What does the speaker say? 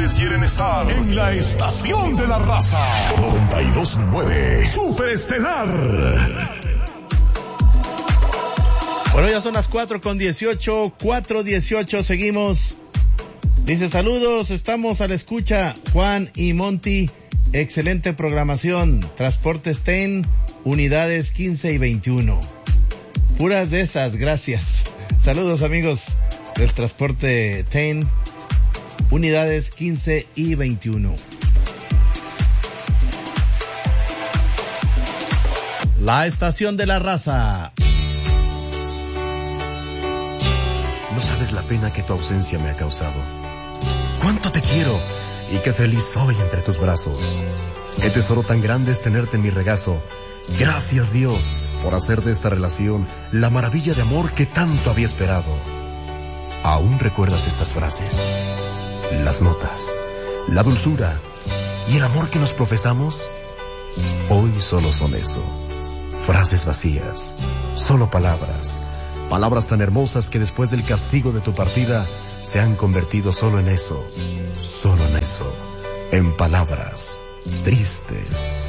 ustedes quieren estar en la estación de la raza. 92.9 Superestelar. Bueno, ya son las 4:18, seguimos. Dice, saludos, estamos a la escucha, Juan y Monty, excelente programación, Transportes TEN, unidades 15 y 21. Puras de esas, gracias. Saludos amigos del Transporte TEN, unidades 15 y 21. La estación de la raza. No sabes la pena que tu ausencia me ha causado. ¡Cuánto te quiero! Y qué feliz soy entre tus brazos. Qué tesoro tan grande es tenerte en mi regazo. Gracias Dios por hacer de esta relación la maravilla de amor que tanto había esperado. ¿Aún recuerdas estas frases? Las notas, la dulzura y el amor que nos profesamos. Hoy solo son eso. Frases vacías, solo palabras. Palabras tan hermosas que después del castigo de tu partida se han convertido solo en eso, en palabras tristes.